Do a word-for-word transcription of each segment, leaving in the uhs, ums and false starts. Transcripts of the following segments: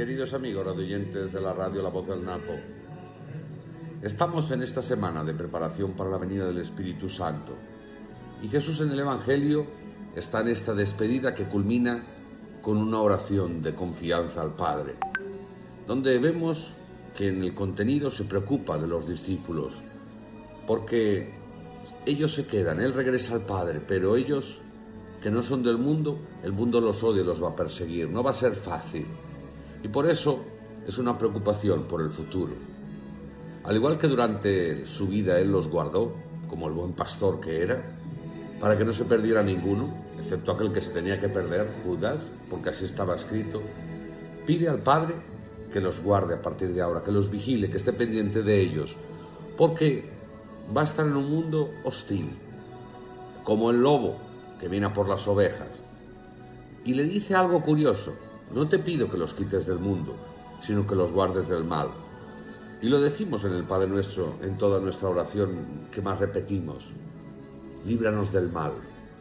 Queridos amigos radioyentes de la radio La Voz del Napo, estamos en esta semana de preparación para la venida del Espíritu Santo y Jesús en el Evangelio está en esta despedida que culmina con una oración de confianza al Padre, donde vemos que en el contenido se preocupa de los discípulos, porque ellos se quedan, Él regresa al Padre, pero ellos que no son del mundo, el mundo los odia y los va a perseguir, no va a ser fácil. Y por eso es una preocupación por el futuro. Al igual que durante su vida Él los guardó, como el buen pastor que era, para que no se perdiera ninguno, excepto aquel que se tenía que perder, Judas, porque así estaba escrito, pide al Padre que los guarde a partir de ahora, que los vigile, que esté pendiente de ellos, porque va a estar en un mundo hostil, como el lobo que viene a por las ovejas. Y le dice algo curioso: no te pido que los quites del mundo, sino que los guardes del mal. Y lo decimos en el Padre Nuestro, en toda nuestra oración que más repetimos: líbranos del mal.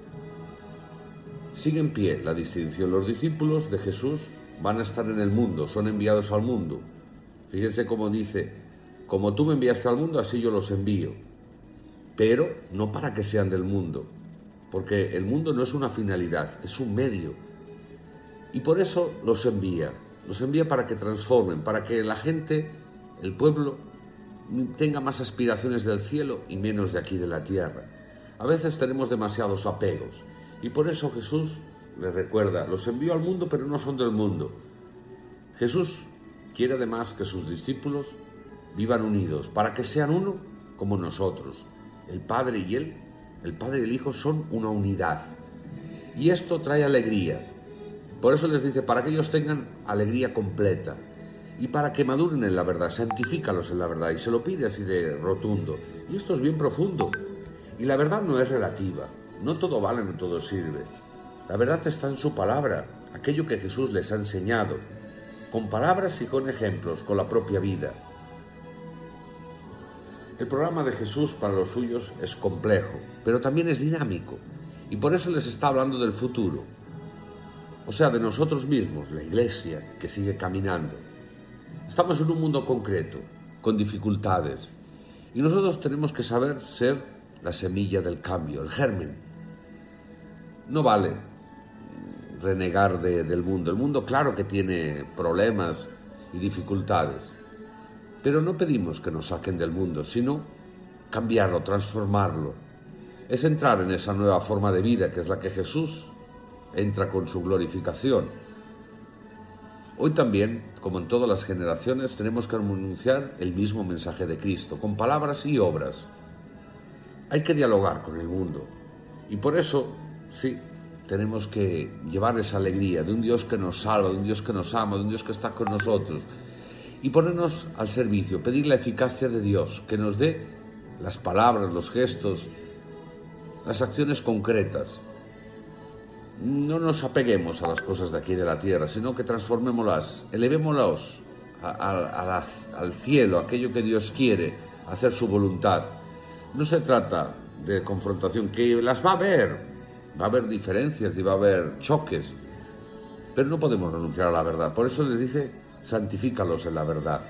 Sigue en pie la distinción. Los discípulos de Jesús van a estar en el mundo, son enviados al mundo. Fíjense cómo dice: como tú me enviaste al mundo, así yo los envío. Pero no para que sean del mundo, porque el mundo no es una finalidad, es un medio. Y por eso los envía, los envía para que transformen, para que la gente, el pueblo, tenga más aspiraciones del cielo y menos de aquí de la tierra. A veces tenemos demasiados apegos y por eso Jesús les recuerda: los envío al mundo, pero no son del mundo. Jesús quiere además que sus discípulos vivan unidos, para que sean uno como nosotros. El Padre y Él, el Padre y el Hijo son una unidad. Y esto trae alegría. Por eso les dice, para que ellos tengan alegría completa y para que maduren en la verdad, santifícalos en la verdad. Y se lo pide así de rotundo. Y esto es bien profundo. Y la verdad no es relativa. No todo vale, no todo sirve. La verdad está en su palabra, aquello que Jesús les ha enseñado, con palabras y con ejemplos, con la propia vida. El programa de Jesús para los suyos es complejo, pero también es dinámico. Y por eso les está hablando del futuro. O sea, de nosotros mismos, la Iglesia, que sigue caminando. Estamos en un mundo concreto, con dificultades, y nosotros tenemos que saber ser la semilla del cambio, el germen. No vale renegar de, del mundo. El mundo, claro que tiene problemas y dificultades, pero no pedimos que nos saquen del mundo, sino cambiarlo, transformarlo. Es entrar en esa nueva forma de vida, que es la que Jesús entra con su glorificación. Hoy también, como en todas las generaciones, tenemos que anunciar el mismo mensaje de Cristo, con palabras y obras. Hay que dialogar con el mundo. Y por eso, sí, tenemos que llevar esa alegría de un Dios que nos salva, de un Dios que nos ama, de un Dios que está con nosotros. Y ponernos al servicio, pedir la eficacia de Dios, que nos dé las palabras, los gestos, las acciones concretas. No nos apeguemos a las cosas de aquí de la tierra, sino que transformémoslas, elevémoslas a, a, a la, al cielo, aquello que Dios quiere, hacer su voluntad. No se trata de confrontación, que las va a haber, va a haber diferencias y va a haber choques, pero no podemos renunciar a la verdad. Por eso les dice: santifícalos en la verdad.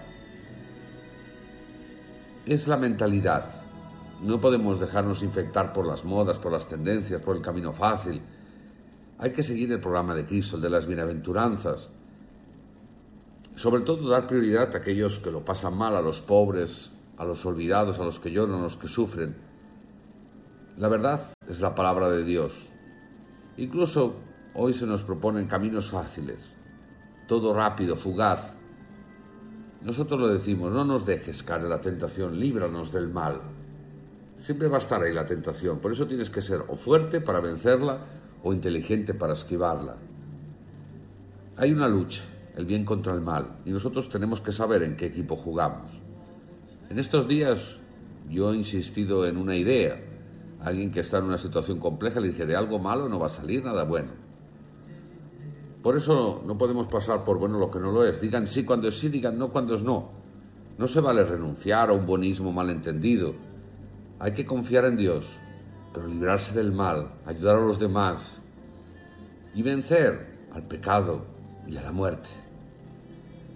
Es la mentalidad. No podemos dejarnos infectar por las modas, por las tendencias, por el camino fácil. Hay que seguir el programa de Cristo, el de las bienaventuranzas. Sobre todo dar prioridad a aquellos que lo pasan mal, a los pobres, a los olvidados, a los que lloran, a los que sufren. La verdad es la palabra de Dios. Incluso hoy se nos proponen caminos fáciles, todo rápido, fugaz. Nosotros lo decimos: no nos dejes caer en la tentación, líbranos del mal. Siempre va a estar ahí la tentación, por eso tienes que ser o fuerte para vencerla o inteligente para esquivarla. Hay una lucha, el bien contra el mal, y nosotros tenemos que saber en qué equipo jugamos. En estos días yo he insistido en una idea. Alguien que está en una situación compleja le dice: de algo malo no va a salir nada bueno. Por eso no podemos pasar por bueno lo que no lo es. Digan sí cuando es sí, digan no cuando es no. No se vale renunciar a un buenismo malentendido. Hay que confiar en Dios, pero librarse del mal, ayudar a los demás y vencer al pecado y a la muerte.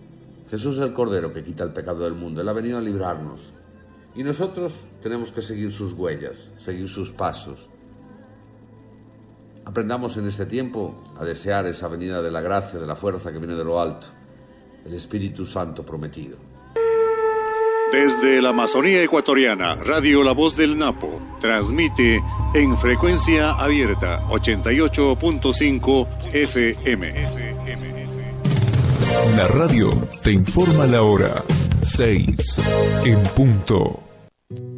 Jesús es el Cordero que quita el pecado del mundo. Él ha venido a librarnos. Y nosotros tenemos que seguir sus huellas, seguir sus pasos. Aprendamos en este tiempo a desear esa venida de la gracia, de la fuerza que viene de lo alto, el Espíritu Santo prometido. Desde la Amazonía ecuatoriana, Radio La Voz del Napo transmite en frecuencia abierta ochenta y ocho punto cinco F M. La radio te informa la hora, seis en punto.